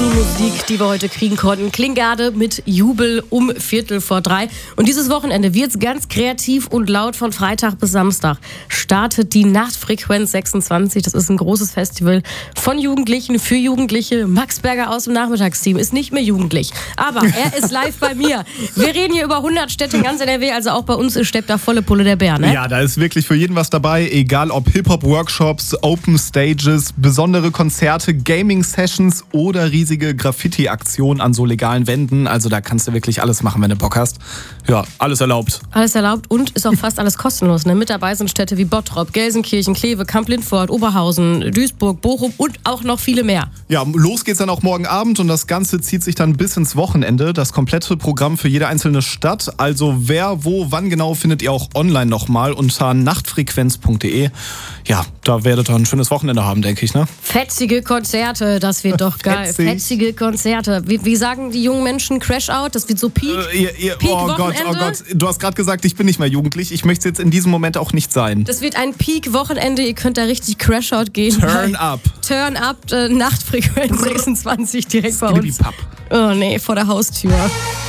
besten Musik, die wir heute kriegen konnten. Klinggarde mit Jubel um 2:45. Und dieses Wochenende wird's ganz kreativ und laut von Freitag bis Samstag. Startet die Nachtfrequenz 26. Das ist ein großes Festival von Jugendlichen für Jugendliche. Max Berger aus dem Nachmittagsteam ist nicht mehr jugendlich, aber er ist live bei mir. Wir reden hier über 100 Städte in ganz NRW, also auch bei uns steppt da volle Pulle der Bär, ne? Ja, da ist wirklich für jeden was dabei, egal ob Hip-Hop-Workshops, Open Stages, besondere Konzerte, Gaming-Sessions oder riesige Graffiti-Aktionen an so legalen Wänden. Also da kannst du wirklich alles machen, wenn du Bock hast. Ja, alles erlaubt. Alles erlaubt und ist auch fast alles kostenlos. Ne? Mit dabei sind Städte wie Bottrop, Gelsenkirchen, Kleve, Kamp-Lindfort, Oberhausen, Duisburg, Bochum und auch noch viele mehr. Ja, los geht's dann auch morgen Abend und das Ganze zieht sich dann bis ins Wochenende. Das komplette Programm für jede einzelne Stadt. Also wer, wo, wann genau, findet ihr auch online nochmal unter nachtfrequenz.de. Ja, da werdet ihr ein schönes Wochenende haben, denke ich, ne? Fetzige Konzerte, das wird doch geil. Fetzige Konzerte. Wie sagen die jungen Menschen Crash-Out? Das wird so Peak? Oh Gott. Du hast gerade gesagt, ich bin nicht mehr jugendlich. Ich möchte es jetzt in diesem Moment auch nicht sein. Das wird ein Peak-Wochenende. Ihr könnt da richtig Crash-Out gehen. Turn up. Turn up, Nachtfrequenz 26 direkt bei uns. Oh nee, vor der Haustür.